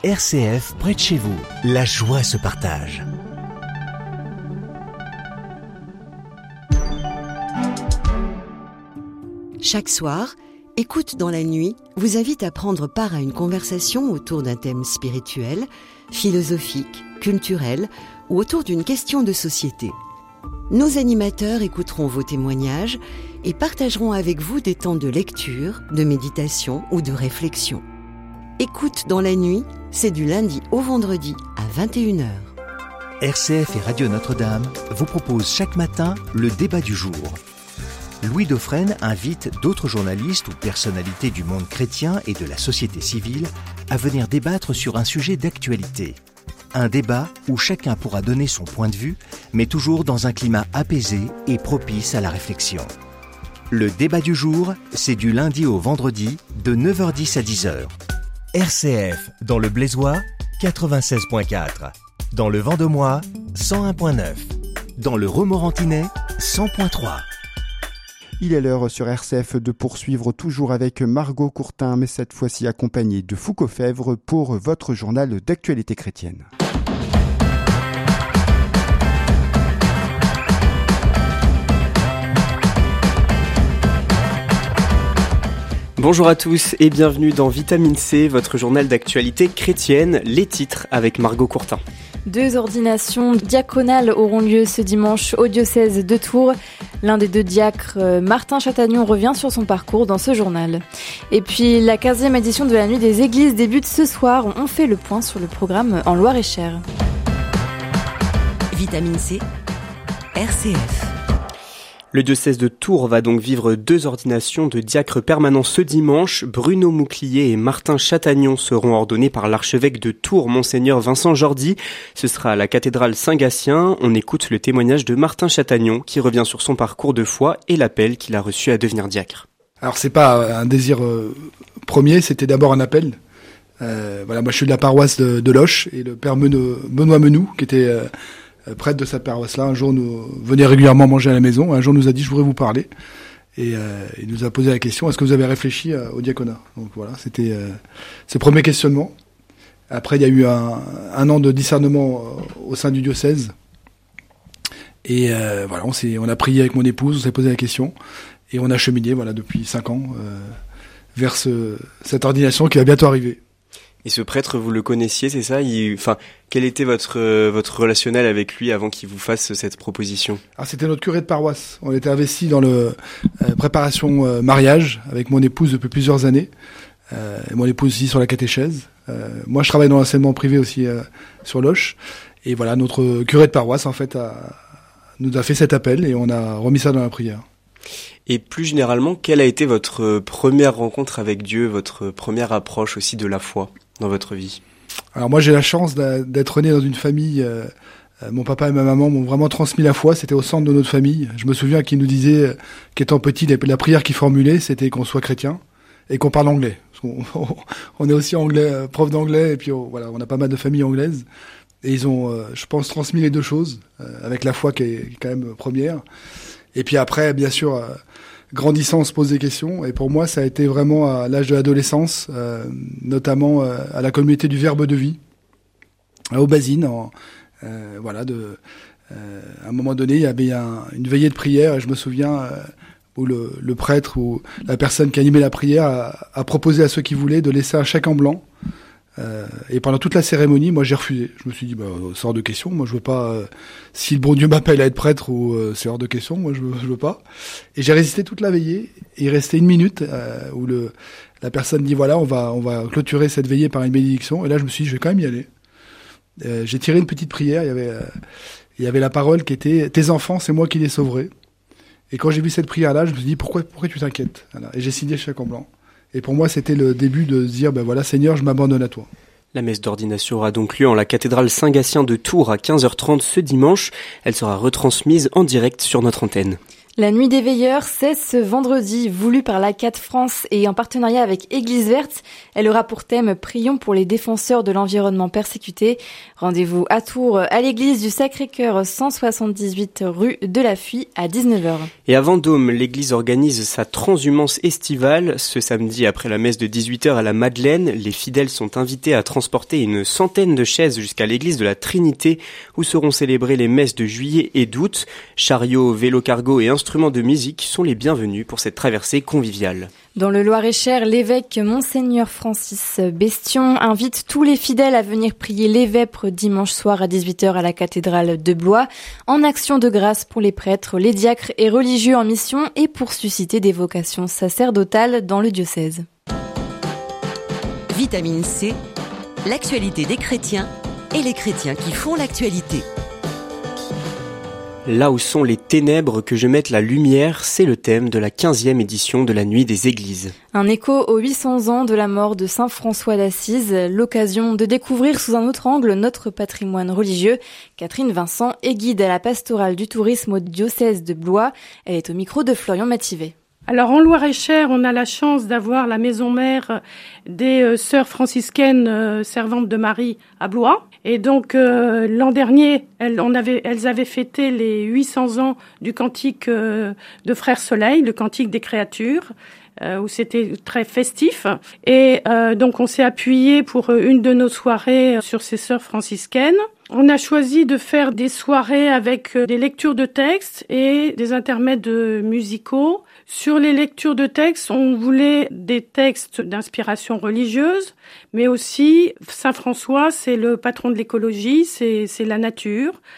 RCF près de chez vous. La joie se partage. Chaque soir, Écoute dans la nuit vous invite à prendre part à une conversation autour d'un thème spirituel, philosophique, culturel ou autour d'une question de société. Nos animateurs écouteront vos témoignages et partageront avec vous des temps de lecture, de méditation ou de réflexion. Écoute dans la nuit, c'est du lundi au vendredi à 21h. RCF et Radio Notre-Dame vous proposent chaque matin le débat du jour. Louis Dauphren invite d'autres journalistes ou personnalités du monde chrétien et de la société civile à venir débattre sur un sujet d'actualité. Un débat où chacun pourra donner son point de vue, mais toujours dans un climat apaisé et propice à la réflexion. Le débat du jour, c'est du lundi au vendredi de 9h10 à 10h. RCF, dans le Blaisois, 96.4. Dans le Vendomois, 101.9. Dans le Romorantinais, 100.3. Il est l'heure sur RCF de poursuivre toujours avec Margot Courtin, mais cette fois-ci accompagnée de Foucault Fèvre pour votre journal d'actualité chrétienne. Bonjour à tous et bienvenue dans Vitamine C, votre journal d'actualité chrétienne, les titres avec Margot Courtin. 2 ordinations diaconales auront lieu ce dimanche au diocèse de Tours. L'un des 2 diacres, Martin Chatagnon, revient sur son parcours dans ce journal. Et puis la 15e édition de la Nuit des Églises débute ce soir. On fait le point sur le programme en Loir-et-Cher. Vitamine C, RCF. Le diocèse de Tours va donc vivre 2 ordinations de diacres permanents ce dimanche. Bruno Mouclier et Martin Chatagnon seront ordonnés par l'archevêque de Tours, Monseigneur Vincent Jordi. Ce sera à la cathédrale Saint-Gatien. On écoute le témoignage de Martin Chatagnon qui revient sur son parcours de foi et l'appel qu'il a reçu à devenir diacre. Alors c'est pas un désir premier, c'était d'abord un appel. Moi je suis de la paroisse de Loches et le père Benoît Menou qui était prêtre de cette paroisse-là, un jour nous venait régulièrement manger à la maison. Un jour nous a dit je voudrais vous parler et il nous a posé la question est-ce que vous avez réfléchi au diaconat. Donc voilà, c'était ses premiers questionnements. Après il y a eu un an de discernement au sein du diocèse et on a prié avec mon épouse, on s'est posé la question et on a cheminé depuis 5 ans vers cette ordination qui va bientôt arriver. Et ce prêtre, vous le connaissiez, c'est ça ? Quel était votre relationnel avec lui avant qu'il vous fasse cette proposition ? Alors, c'était notre curé de paroisse. On était investi dans le préparation mariage avec mon épouse depuis plusieurs années. Mon épouse aussi sur la catéchèse. Moi, je travaille dans l'enseignement privé aussi sur Loches. Et voilà, notre curé de paroisse, en fait, nous a fait cet appel et on a remis ça dans la prière. Et plus généralement, quelle a été votre première rencontre avec Dieu, votre première approche aussi de la foi dans votre vie ? Alors moi j'ai la chance d'être né dans une famille, mon papa et ma maman m'ont vraiment transmis la foi, c'était au centre de notre famille. Je me souviens qu'ils nous disaient qu'étant petit, la prière qu'ils formulaient c'était qu'on soit chrétien et qu'on parle anglais. Parce on est aussi anglais, prof d'anglais et puis on a pas mal de familles anglaises. Et ils ont, je pense, transmis les 2 choses, avec la foi qui est quand même première. Et puis après, bien sûr, grandissant, on se pose des questions. Et pour moi, ça a été vraiment à l'âge de l'adolescence, notamment à la communauté du Verbe de Vie, à Aubazine. À un moment donné, il y avait une veillée de prière. Et je me souviens où le prêtre ou la personne qui animait la prière a proposé à ceux qui voulaient de laisser un chèque en blanc. Et pendant toute la cérémonie, moi j'ai refusé. Je me suis dit, c'est hors de question. Moi je veux pas. Si le bon Dieu m'appelle à être prêtre, ou c'est hors de question. Moi je veux pas. Et j'ai résisté toute la veillée. Et il restait 1 minute où la personne dit on va clôturer cette veillée par une bénédiction. Et là je me suis dit, je vais quand même y aller. J'ai tiré une petite prière. Il y avait la parole qui était tes enfants, c'est moi qui les sauverai. Et quand j'ai vu cette prière-là, je me suis dit pourquoi tu t'inquiètes. Voilà. Et j'ai signé le chèque en blanc. Et pour moi, c'était le début de se dire, Seigneur, je m'abandonne à toi. La messe d'ordination aura donc lieu en la cathédrale Saint-Gatien de Tours à 15h30 ce dimanche. Elle sera retransmise en direct sur notre antenne. La nuit des veilleurs, c'est ce vendredi, voulu par l'ACAD France et en partenariat avec Église Verte. Elle aura pour thème « Prions pour les défenseurs de l'environnement persécuté ». Rendez-vous à Tours, à l'église du Sacré-Cœur, 178 rue de la Fuye, à 19h. Et à Vendôme, l'église organise sa transhumance estivale. Ce samedi, après la messe de 18h à la Madeleine, les fidèles sont invités à transporter une centaine de chaises jusqu'à l'église de la Trinité, où seront célébrées les messes de juillet et d'août. Chariots, vélos cargo et instruments de musique sont les bienvenus pour cette traversée conviviale. Dans le Loir-et-Cher, l'évêque Monseigneur Francis Bestion invite tous les fidèles à venir prier les vêpres dimanche soir à 18h à la cathédrale de Blois, en action de grâce pour les prêtres, les diacres et religieux en mission et pour susciter des vocations sacerdotales dans le diocèse. Vitamine C, l'actualité des chrétiens et les chrétiens qui font l'actualité. Là où sont les ténèbres, que je mette la lumière, c'est le thème de la 15e édition de la Nuit des Églises. Un écho aux 800 ans de la mort de Saint François d'Assise, l'occasion de découvrir sous un autre angle notre patrimoine religieux. Catherine Vincent est guide à la pastorale du tourisme au diocèse de Blois. Elle est au micro de Florian Mativet. Alors en Loir-et-Cher, on a la chance d'avoir la maison mère des sœurs franciscaines servantes de Marie à Blois. Et donc l'an dernier, elles avaient fêté les 800 ans du cantique de Frère Soleil, le cantique des créatures, où c'était très festif. Et donc on s'est appuyé pour une de nos soirées sur ces sœurs franciscaines. On a choisi de faire des soirées avec des lectures de textes et des intermèdes musicaux. Sur les lectures de textes, on voulait des textes d'inspiration religieuse, mais aussi Saint François, c'est le patron de l'écologie, c'est la nature.